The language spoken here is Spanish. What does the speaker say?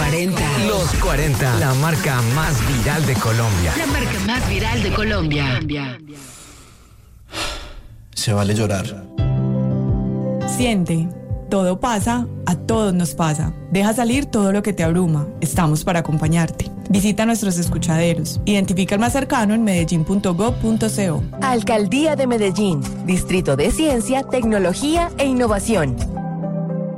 40. Los 40, la marca más viral de Colombia. La marca más viral de Colombia. Se vale llorar. Siente, todo pasa, a todos nos pasa. Deja salir todo lo que te abruma. Estamos para acompañarte. Visita nuestros escuchaderos. Identifica el más cercano en medellín.gov.co. Alcaldía de Medellín, Distrito de Ciencia, Tecnología e Innovación.